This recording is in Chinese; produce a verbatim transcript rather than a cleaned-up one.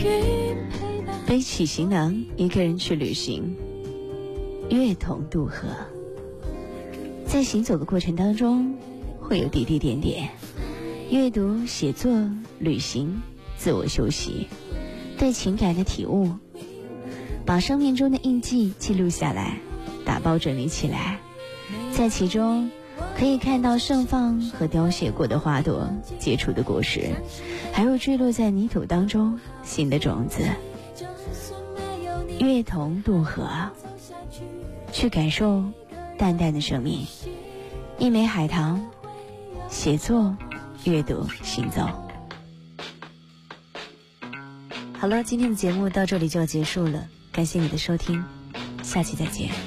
背起行囊，一个人去旅行，乐同渡河。在行走的过程当中，会有滴滴点点，阅读、写作、旅行、自我休息，对情感的体悟，把生命中的印记记录下来，打包整理起来，在其中可以看到盛放和凋谢过的花朵，结出的果实，还有坠落在泥土当中新的种子。乐同渡河，去感受淡淡的生命。一枚海棠，写作、阅读、行走。好了，今天的节目到这里就要结束了，感谢你的收听，下期再见。